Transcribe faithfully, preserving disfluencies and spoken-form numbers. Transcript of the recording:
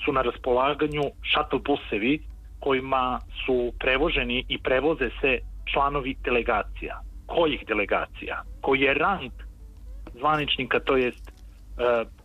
su na raspolaganju shuttle busevi kojima su prevoženi i prevoze se članovi delegacija. Kojih delegacija? Koji je rang zvaničnika, to jest